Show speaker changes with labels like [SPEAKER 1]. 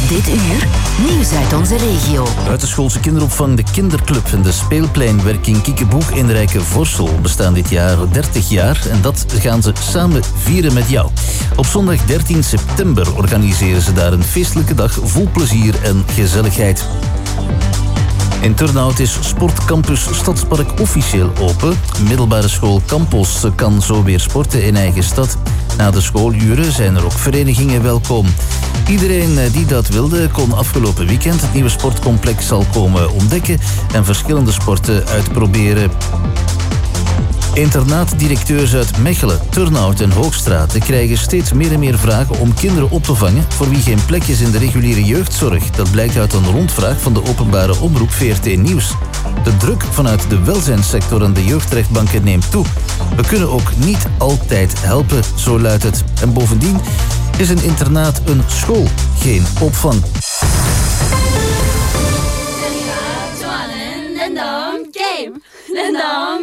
[SPEAKER 1] Dit uur, nieuws uit onze regio.
[SPEAKER 2] Buitenschoolse kinderopvang De Kinderclub en de speelpleinwerking Kiekeboeg in Rijke-Vorsel bestaan dit jaar 30 jaar en dat gaan ze samen vieren met jou. Op zondag 13 september organiseren ze daar een feestelijke dag vol plezier en gezelligheid. In Turnhout is Sportcampus Stadspark officieel open. Middelbare school Campos kan zo weer sporten in eigen stad. Na de schooluren zijn er ook verenigingen welkom. Iedereen die dat wilde kon afgelopen weekend het nieuwe sportcomplex al komen ontdekken en verschillende sporten uitproberen. Internaatdirecteurs uit Mechelen, Turnhout en Hoogstraat krijgen steeds meer en meer vragen om kinderen op te vangen voor wie geen plek is in de reguliere jeugdzorg. Dat blijkt uit een rondvraag van de openbare omroep VRT Nieuws. De druk vanuit de welzijnssector en de jeugdrechtbanken neemt toe. We kunnen ook niet altijd helpen, zo luidt het. En bovendien is een internaat een school, geen opvang.